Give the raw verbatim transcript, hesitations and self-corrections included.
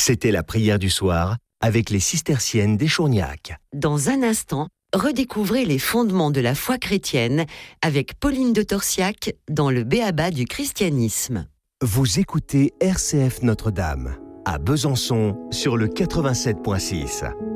C'était la prière du soir avec les cisterciennes d'Échourgnac. Dans un instant, redécouvrez les fondements de la foi chrétienne avec Pauline de Torsiac dans le B.A.B A du christianisme. Vous écoutez R C F Notre-Dame à Besançon sur le quatre-vingt-sept virgule six.